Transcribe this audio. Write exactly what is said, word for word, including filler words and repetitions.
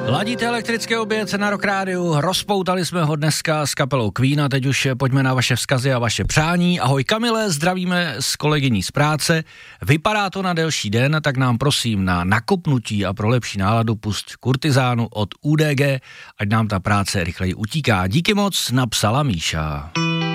Ladíte elektrické oběd na Rock Rádiu, rozpoutali jsme ho dneska s kapelou Queen a teď už pojďme na vaše vzkazy a vaše přání. Ahoj Kamile, zdravíme s kolegyní z práce. Vypadá to na delší den, tak nám prosím na nakopnutí a pro lepší náladu pusť Kurtizánu od U D G, ať nám ta práce rychleji utíká. Díky moc, napsala Míša.